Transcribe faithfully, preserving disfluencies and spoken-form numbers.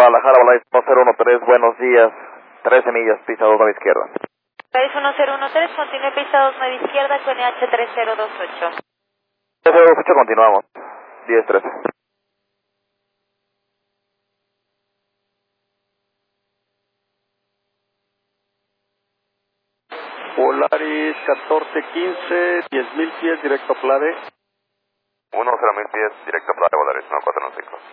Guadalajara, Volaris uno cero uno tres, buenos días. trece millas, pista dos nueve izquierda. Volaris uno cero uno tres, continúe pista dos nueve izquierda con N H tres cero dos ocho. tres cero dos ocho, continuamos. diez trece. Polaris catorce quince, diez mil pies, directo a Plade. uno cero mil pies, directo a Playa Volaris uno cuatro uno cinco.